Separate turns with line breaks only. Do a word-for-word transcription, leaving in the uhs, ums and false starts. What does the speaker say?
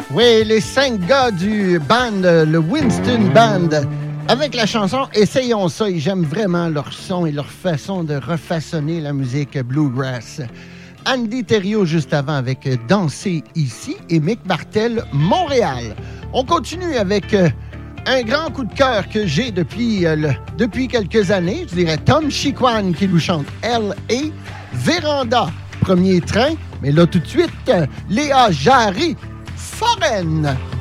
Oui, les cinq gars du band, le Winston Band, avec la chanson « Essayons ça ». Et j'aime vraiment leur son et leur façon de refaçonner la musique bluegrass. Andy Thériault juste avant avec « Danser ici » et Mick Martel, « Montréal ». On continue avec euh, un grand coup de cœur que j'ai depuis, euh, le, depuis quelques années. Je dirais Tom Chiquan qui nous chante « L A ». Véranda, premier train. Mais là, tout de suite, euh, Léa Jarry, Foraine.